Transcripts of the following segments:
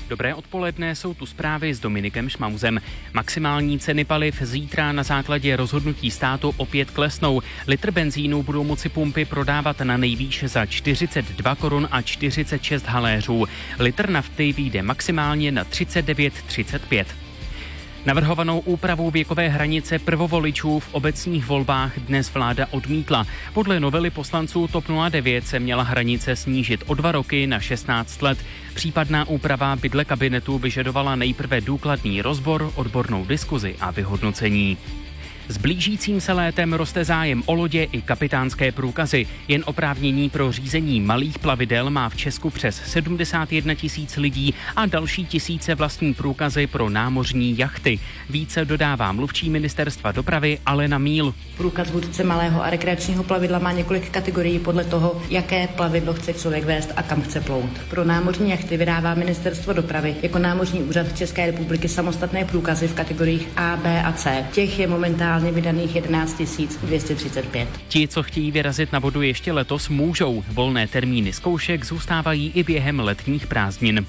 Dobré odpoledne, jsou tu zprávy s Dominikem Šmauzem. Maximální ceny paliv zítra na základě rozhodnutí státu opět klesnou. Litr benzínu budou moci pumpy prodávat na nejvýš za 42 korun a 46 haléřů. Litr nafty vyjde maximálně na 39,35. Navrhovanou úpravu věkové hranice prvovoličů v obecních volbách dnes vláda odmítla. Podle novely poslanců TOP 09 se měla hranice snížit o 2 roky na 16 let. Případná úprava by dle kabinetu vyžadovala nejprve důkladný rozbor, odbornou diskuzi a vyhodnocení. S blížícím se létem roste zájem o lodě i kapitánské průkazy. Jen oprávnění pro řízení malých plavidel má v Česku přes 71 000 lidí a další tisíce vlastní průkazy pro námořní jachty. Více dodává mluvčí ministerstva dopravy Alena Míl. Průkaz vůdce malého a rekreačního plavidla má několik kategorií podle toho, jaké plavidlo chce člověk vést a kam chce plout. Pro námořní jachty vydává ministerstvo dopravy jako námořní úřad České republiky samostatné průkazy v kategoriích A, B a C. Těch je momentálně vydaných 11 235. Ti, co chtějí vyrazit na vodu ještě letos, můžou. Volné termíny zkoušek zůstávají i během letních prázdnin.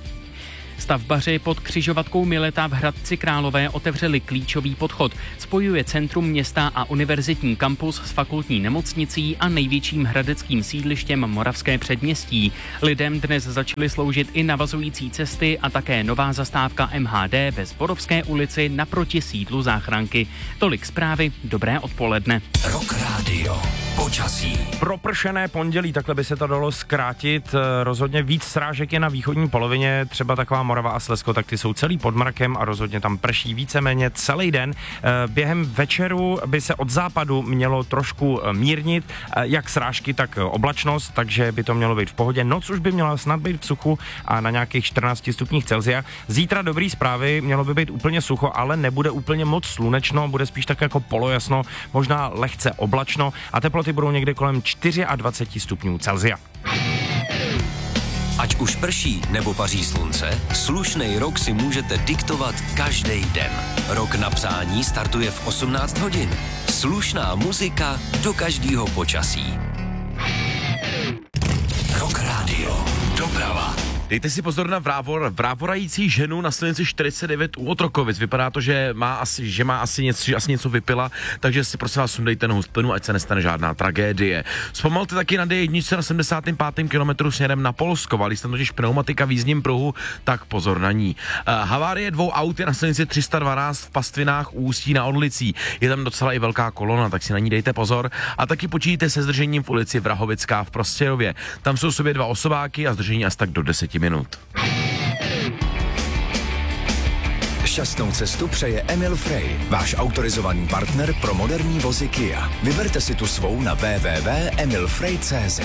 Stavbaři pod křižovatkou Mileta v Hradci Králové otevřeli klíčový podchod. Spojuje centrum města a univerzitní kampus s fakultní nemocnicí a největším hradeckým sídlištěm Moravské předměstí. Lidem dnes začaly sloužit i navazující cesty a také nová zastávka MHD ve Zborovské ulici naproti sídlu záchranky. Tolik zprávy, dobré odpoledne. Rock Radio. Počasí. Propršené pondělí, takhle by se to dalo zkrátit. Rozhodně víc srážek je na východní polovině, třeba taková Morava a Slezsko, tak ty jsou celý pod mrakem a rozhodně tam prší víceméně celý den. Během večeru by se od západu mělo trošku mírnit, jak srážky, tak oblačnost, takže by to mělo být v pohodě. Noc už by měla snad být v suchu a na nějakých 14 stupních Celsia. Zítra dobrý zprávy, mělo by být úplně sucho, ale nebude úplně moc slunečno, bude spíš tak jako polojasno, možná lehce oblačno a teploty budou někde kolem 24 stupňů Celsia. Ať už prší nebo paří slunce, slušnej rok si můžete diktovat každý den. Rok na psání startuje v 18 hodin. Slušná muzika do každého počasí. Rock Radio. Doprava. Dejte si pozor na vrávorající ženu na silnici 49 u Otrokovic. Vypadá to, že má asi něco vypila, takže si prosím vás sundejte nohu z plynu, ať se nestane žádná tragédie. Zpomalte taky na D1 na 75. kilometru směrem na Polsko. Valí se tam totiž pneumatika v jízdním pruhu, tak pozor na ní. Havárie 2 aut je na silnici 312 v Pastvinách u Ústí na Orlicí. Je tam docela i velká kolona, tak si na ní dejte pozor. A taky počítejte se zdržením v ulici Vrahovická v Prostějově. Tam jsou sobě 2 osobáky a zdržení asi tak do 10 minut. Šťastnou cestu přeje Emil Frey, váš autorizovaný partner pro moderní vozy Kia. Vyberte si tu svou na www.emilfrey.cz.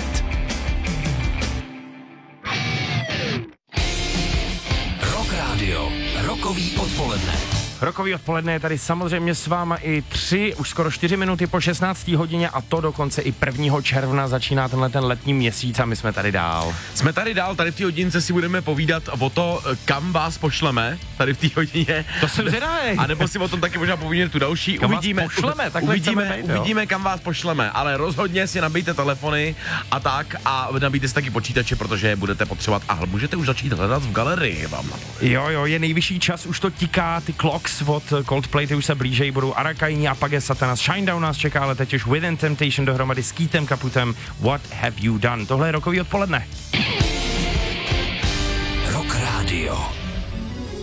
Rock Radio. Rokový odpoledne. Rokový odpoledne je tady samozřejmě s váma i 3, už skoro 4 minuty po 16. hodině a to dokonce i 1. června začíná ten letní měsíc a my jsme tady dál. Jsme tady dál, tady v té hodince si budeme povídat o to, kam vás pošleme, tady v té hodině. To jsem zvědavý. A nebo si o tom taky možná povídat tu další. Kam uvidíme, vás pošleme, uvidíme, kam vás pošleme, ale rozhodně si nabijte telefony a tak a nabijte si taky počítače, protože je budete potřebovat a můžete už začít hledat v galerii, vám na to. Jo, je nejvyšší čas, už to tiká, ty Clocks od Coldplay, ty už se blížejí, budou Arakaini a pak je Satanas. Shinedown nás čeká, ale teď už Within Temptation dohromady s Keithem Caputem. What have you done? Tohle je rokový odpoledne. Rock Radio.